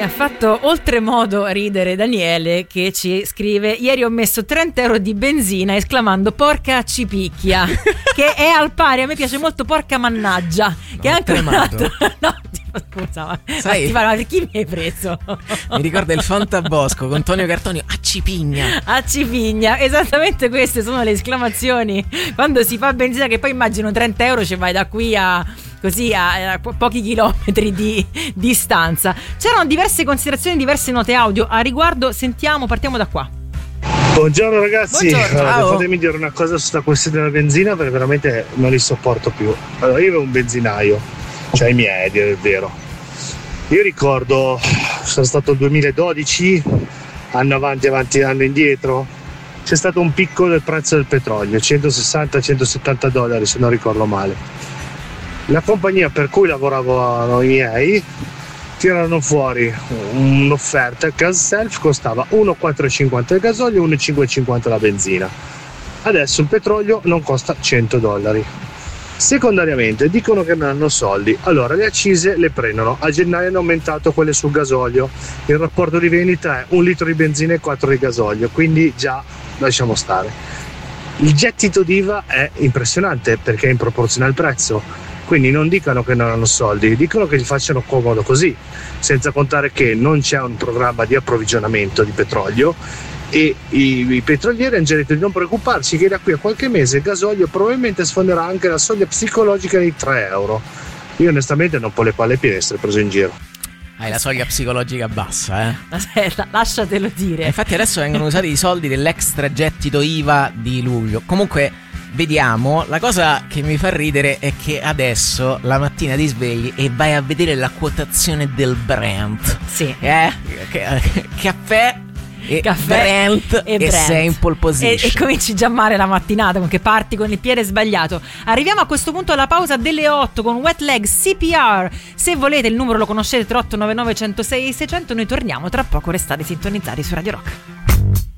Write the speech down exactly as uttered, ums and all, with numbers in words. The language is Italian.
ha fatto oltremodo ridere Daniele, che ci scrive: ieri ho messo trenta euro di benzina esclamando porca cipicchia, che è al pari, a me piace molto porca mannaggia, no, che è anche un altro. No, scusa, ma, sai, ma, ma per chi mi hai preso? Mi ricorda il Fantabosco con Tonio Cartonio, a cipigna. A cipigna, esattamente queste sono le esclamazioni quando si fa benzina, che poi immagino trenta euro ci vai da qui a così a, a pochi chilometri di distanza. C'erano diverse considerazioni, diverse note audio a riguardo, sentiamo, partiamo da qua. Buongiorno ragazzi, Buongiorno, allora, fatemi dire una cosa sulla questione della benzina, perché veramente non li sopporto più. Allora, io avevo un benzinaio, cioè i miei, a dire il vero. Io ricordo, sono stato il duemiladodici, anno avanti, avanti, anno indietro, c'è stato un picco del prezzo del petrolio, centosessanta centosettanta dollari se non ricordo male. La compagnia per cui lavoravo i miei tirano fuori un'offerta, il gas self costava uno virgola quattrocentocinquanta il gasolio e uno virgola cinquecentocinquanta la benzina. Adesso il petrolio non costa cento dollari. Secondariamente dicono che non hanno soldi, allora le accise le prendono. A gennaio hanno aumentato quelle sul gasolio, il rapporto di vendita è un litro di benzina e quattro di gasolio, quindi già lasciamo stare. Il gettito d'I V A è impressionante perché è in proporzione al prezzo. Quindi non dicano che non hanno soldi, dicono che gli facciano comodo così, senza contare che non c'è un programma di approvvigionamento di petrolio e i, i petrolieri hanno già detto di non preoccuparsi che da qui a qualche mese il gasolio probabilmente sfonderà anche la soglia psicologica di tre euro. Io onestamente non ho le palle piene di essere preso in giro. Hai la soglia psicologica bassa, eh? Aspetta, lasciatelo dire. Infatti adesso vengono usati i soldi dell'extra gettito I V A di luglio. Comunque vediamo, la cosa che mi fa ridere è che adesso la mattina ti svegli e vai a vedere la quotazione del Brent. Sì. Eh? Caffè e Caffè Brent e, e Brent. sei in pole position. E, e cominci già male la mattinata con che parti con il piede sbagliato. Arriviamo a questo punto alla pausa delle otto con Wet Leg C P R. Se volete il numero lo conoscete, tre otto nove nove uno zero sei sei zero zero. Noi torniamo tra poco, restate sintonizzati su Radio Rock.